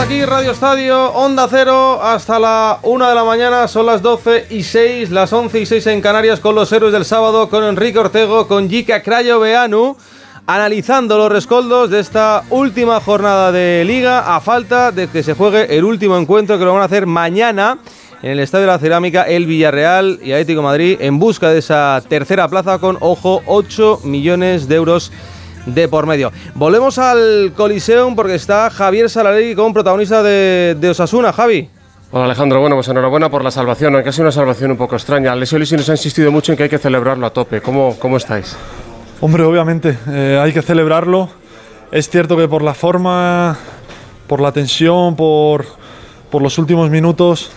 Hasta aquí Radio Estadio, Onda Cero, hasta la 1 de la mañana, son las 12:06, las 11:06 en Canarias, con los héroes del sábado, con Enrique Ortego, con Jika Crayoveanu, analizando los rescoldos de esta última jornada de Liga, a falta de que se juegue el último encuentro, que lo van a hacer mañana en el Estadio de la Cerámica, el Villarreal y Atlético de Madrid, en busca de esa tercera plaza con, ojo, 8 millones de euros de por medio. Volvemos al Coliseum porque está Javier Salalegui como protagonista de Osasuna. Javi. Hola Alejandro, bueno, pues enhorabuena por la salvación, aunque ha sido una salvación un poco extraña. Lesio nos ha insistido mucho en que hay que celebrarlo a tope. ¿Cómo estáis? Hombre, obviamente, hay que celebrarlo. Es cierto que por la forma, por la tensión, por los últimos minutos,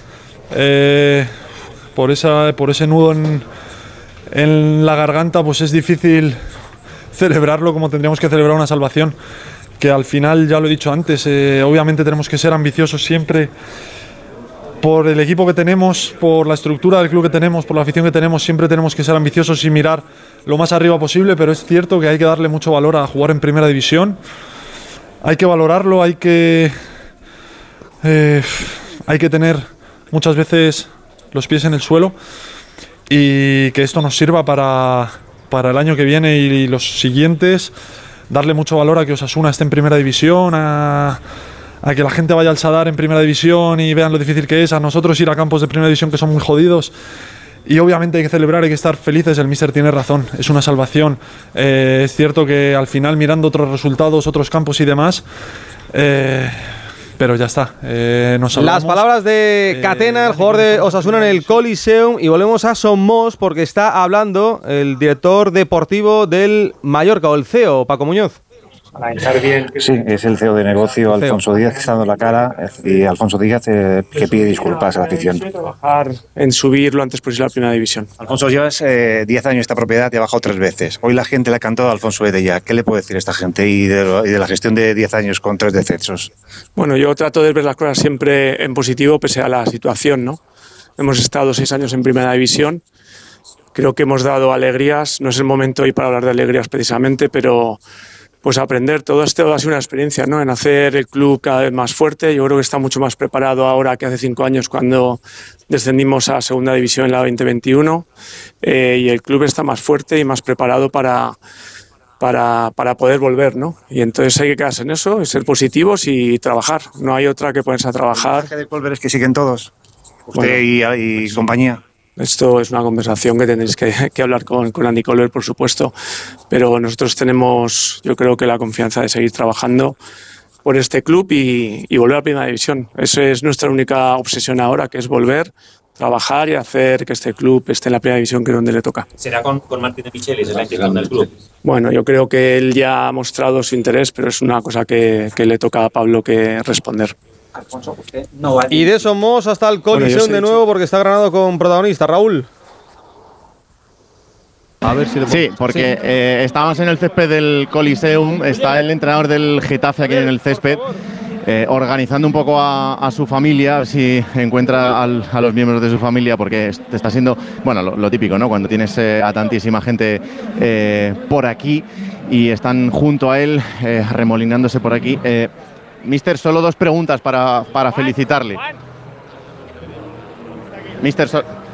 por ese nudo en la garganta, pues es difícil celebrarlo como tendríamos que celebrar una salvación, que al final, ya lo he dicho antes, obviamente tenemos que ser ambiciosos siempre por el equipo que tenemos, por la estructura del club que tenemos, por la afición que tenemos. Siempre tenemos que ser ambiciosos y mirar lo más arriba posible, pero es cierto que hay que darle mucho valor a jugar en primera división. Hay que valorarlo, hay que tener muchas veces los pies en el suelo y que esto nos sirva para el año que viene y los siguientes. Darle mucho valor a que Osasuna esté en primera división, a que la gente vaya al Sadar en primera división y vean lo difícil que es, a nosotros ir a campos de primera división que son muy jodidos. Y obviamente hay que celebrar, hay que estar felices. El míster tiene razón, es una salvación. Es cierto que al final, mirando otros resultados, otros campos y demás, pero ya está, nos salvamos. Las palabras de Catena, el jugador de Osasuna en el Coliseum, y volvemos a Somos porque está hablando el director deportivo del Mallorca, o el CEO, Paco Muñoz. Sí, es el CEO de negocio, Alfonso Díaz, que está dando la cara, y Alfonso Díaz que pide disculpas a la afición. Trabajar en subir lo antes posible a la primera división. Alfonso, llevas 10 años esta propiedad, te ha bajado 3 veces. Hoy la gente le ha cantado a Alfonso Edella. ¿Qué le puede decir a esta gente y de la gestión de 10 años con 3 descensos? Bueno, yo trato de ver las cosas siempre en positivo, pese a la situación, ¿no? Hemos estado 6 años en primera división. Creo que hemos dado alegrías. No es el momento hoy para hablar de alegrías precisamente, pero pues aprender. Todo esto ha sido una experiencia, ¿no? En hacer el club cada vez más fuerte. Yo creo que está mucho más preparado ahora que hace 5 años cuando descendimos a segunda división en la 2021, y el club está más fuerte y más preparado para poder volver, ¿no? Y entonces hay que quedarse en eso, y ser positivos y trabajar. No hay otra que ponerse a trabajar. ¿El mensaje de volver es que siguen todos? Usted bueno, y compañía. Esto es una conversación que tendréis que hablar con Andy Colbert, por supuesto, pero nosotros tenemos, yo creo que la confianza de seguir trabajando por este club y volver a primera división. Esa es nuestra única obsesión ahora, que es volver, trabajar y hacer que este club esté en la primera división, que es donde le toca. ¿Será con Martín de Michelis la intención del club? Bueno, yo creo que él ya ha mostrado su interés, pero es una cosa que le toca a Pablo que responder. Alfonso, usted no va a... Y de Somos hasta el Coliseum de nuevo porque está Granado con protagonista. Raúl. A ver si sí, porque estábamos en el césped del Coliseum, está el entrenador del Getafe aquí en el césped, organizando un poco a su familia, a ver si encuentra a los miembros de su familia, porque está siendo, bueno, lo típico, ¿no? Cuando tienes a tantísima gente por aquí y están junto a él, remolinándose por aquí. Mister, solo 2 preguntas para felicitarle. Mister,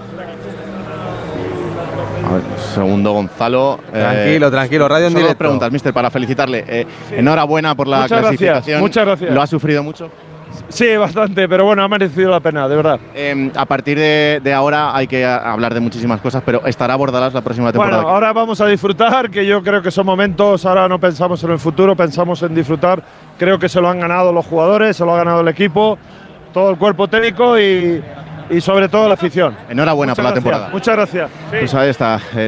a ver, segundo, Gonzalo. Tranquilo, radio en directo. 2 preguntas, mister, para felicitarle. Enhorabuena por la clasificación. Muchas gracias. ¿Lo ha sufrido mucho? Sí, bastante, pero bueno, ha merecido la pena, de verdad. A partir de ahora hay que hablar de muchísimas cosas, pero ¿estará Bordalás la próxima temporada? Bueno, ahora vamos a disfrutar, que yo creo que son momentos, ahora no pensamos en el futuro, pensamos en disfrutar. Creo que se lo han ganado los jugadores, se lo ha ganado el equipo, todo el cuerpo técnico y sobre todo la afición. Enhorabuena por la temporada. Muchas gracias. Sí. Pues ahí está.